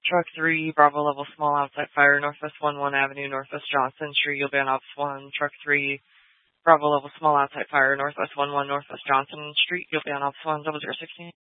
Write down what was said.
Truck 3, Bravo level small outside fire, Northwest 11 Avenue, Northwest Johnson Street. You'll be on Ops 1. Truck 3, Bravo level small outside fire, Northwest 11 Northwest Johnson Street. You'll be on Ops 1, 0016.